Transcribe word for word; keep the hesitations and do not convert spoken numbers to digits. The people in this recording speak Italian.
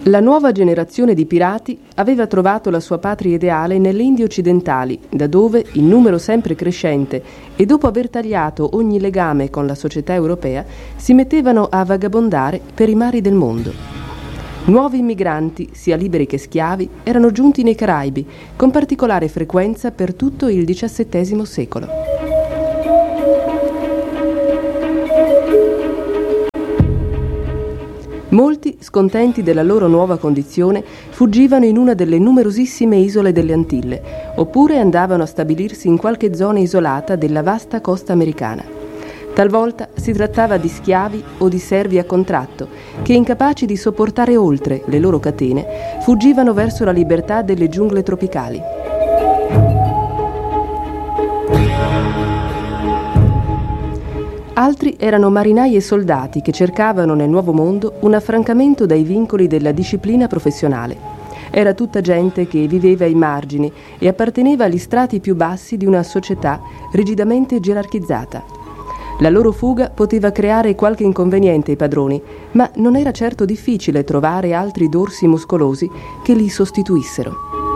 La nuova generazione di pirati aveva trovato la sua patria ideale nelle Indie occidentali, da dove, in numero sempre crescente e dopo aver tagliato ogni legame con la società europea, si mettevano a vagabondare per i mari del mondo. Nuovi immigranti, sia liberi che schiavi, erano giunti nei Caraibi, con particolare frequenza per tutto il diciassettesimo secolo. Molti, scontenti della loro nuova condizione, fuggivano in una delle numerosissime isole delle Antille, oppure andavano a stabilirsi in qualche zona isolata della vasta costa americana. Talvolta si trattava di schiavi o di servi a contratto, che, incapaci di sopportare oltre le loro catene, fuggivano verso la libertà delle giungle tropicali. Altri erano marinai e soldati che cercavano nel nuovo mondo un affrancamento dai vincoli della disciplina professionale. Era tutta gente che viveva ai margini e apparteneva agli strati più bassi di una società rigidamente gerarchizzata. La loro fuga poteva creare qualche inconveniente ai padroni, ma non era certo difficile trovare altri dorsi muscolosi che li sostituissero.